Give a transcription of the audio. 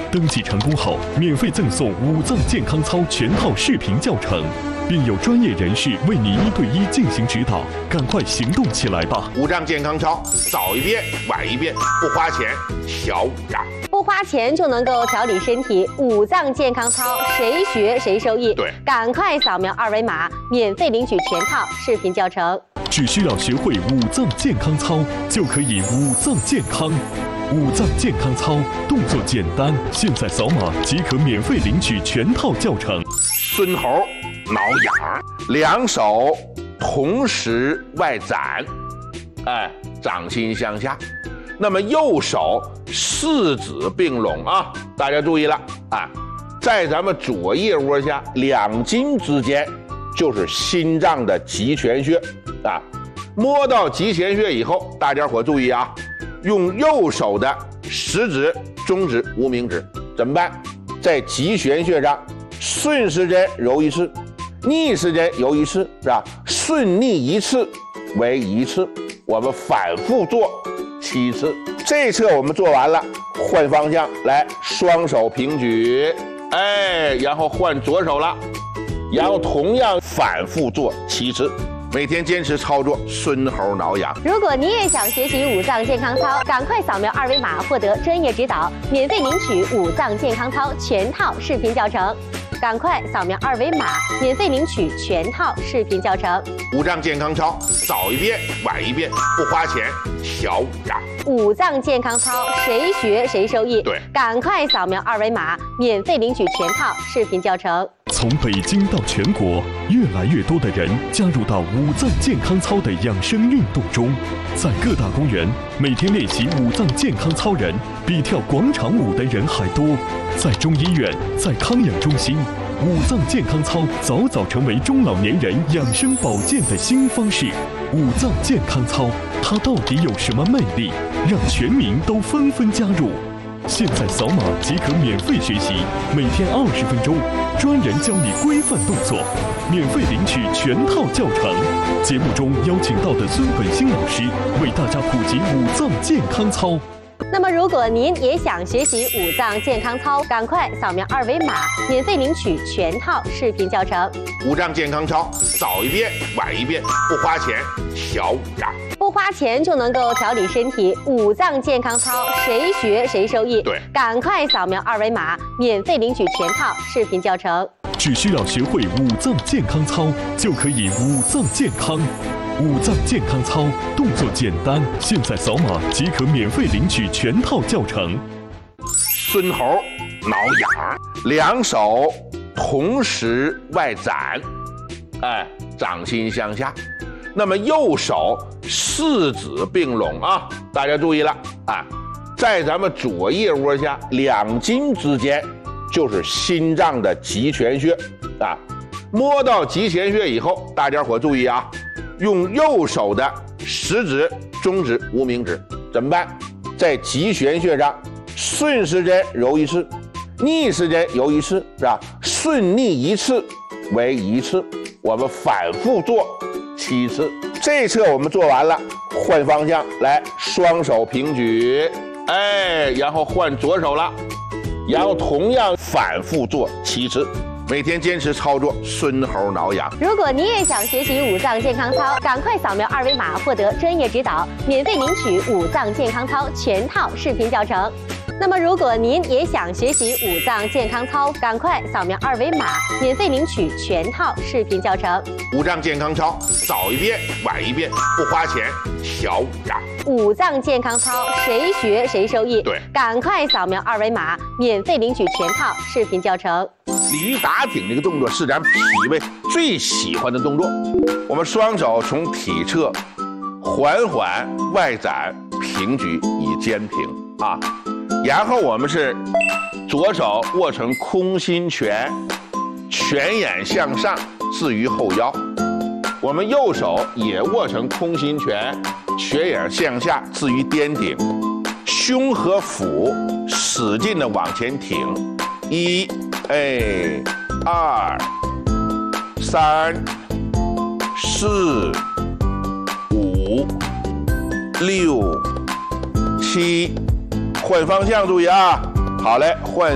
登记成功后，免费赠送5脏健康操全套视频教程，并有专业人士为你1对1进行指导。赶快行动起来吧 ！5脏健康操，早一遍晚一遍，不花钱，小5脏。 不花钱就能够调理身体，5脏健康操，谁学谁受益。 对， 赶快扫描2维码，免费领取全套视频教程。 只需要学会5脏健康操，就可以5脏健康。5脏健康操动作简单，现在扫码即可免费领取全套教程。 孙猴挠痒，两手同时外展，掌心向下。那么右手四指并拢啊，大家注意了啊，在咱们左腋窝下2筋之间就是心脏的极泉穴啊。摸到极泉穴以后，大家伙注意啊，用右手的食指、中指、无名指怎么办？在极泉穴上顺时针揉1次，逆时针揉1次，是吧？顺逆1次为1次，我们反复做7次。这侧我们做完了，换方向来，双手平举，然后换左手了，然后同样反复做7次。每天坚持操作，孙猴挠痒。 如果你也想学习5脏健康操，赶快扫描2维码获得专业指导，免费领取5脏健康操全套视频教程。赶快扫描2维码，免费领取全套视频教程。 5脏健康操，早一遍晚一遍，不花钱，小5脏。 5脏健康操，谁学谁受益。 对， 赶快扫描2维码，免费领取全套视频教程。 从北京到全国，越来越多的人加入到5脏健康操的养生运动中。在各大公园，每天练习5脏健康操人比跳广场舞的人还多。在中医院，在康养中心，5脏健康操早早成为中老年人养生保健的新方式。5脏健康操，它到底有什么魅力，让全民都纷纷加入？现在扫码即可免费学习，每天20分钟，专人教你规范动作，免费领取全套教程。节目中邀请到的孙本兴老师为大家普及5脏健康操。 那么如果您也想学习5脏健康操，赶快扫描2维码，免费领取全套视频教程。 5脏健康操，早一遍晚一遍，不花钱，小5脏。 不花钱就能够调理身体，5脏健康操，谁学谁受益。 对， 赶快扫描2维码，免费领取全套视频教程。 只需要学会5脏健康操，就可以5脏健康。5脏健康操动作简单，现在扫码即可免费领取全套教程。 孙猴挠痒，两手同时外展，掌心向下。那么右手四指并拢啊，大家注意了啊，在咱们左腋窝下2筋之间就是心脏的极泉穴啊。摸到极泉穴以后，大家伙注意啊，用右手的食指、中指、无名指怎么办？在极泉穴上顺时针揉1次，逆时针揉1次，是吧？顺逆1次为1次，我们反复做7次。这侧我们做完了，换方向来，双手平举，然后换左手了，然后同样反复做7次。每天坚持操作，孙猴挠痒。 如果你也想学习5脏健康操，赶快扫描2维码获得专业指导，免费领取5脏健康操全套视频教程。那么如果您也想学习5脏健康操，赶快扫描2维码，免费领取全套视频教程。 5脏健康操，早一遍晚一遍，不花钱，小5脏。 5脏健康操，谁学谁受益。 对， 赶快扫描2维码，免费领取全套视频教程。 鲤鱼打挺这个动作是咱脾胃最喜欢的动作。我们双手从体侧缓缓外展平举以肩平啊，然后我们是左手握成空心拳，拳眼向上置于后腰，我们右手也握成空心拳，拳眼向下置于颠顶，胸和腹使劲的往前挺，1、2、3、4、5、6、7，换方向注意啊！好嘞，换。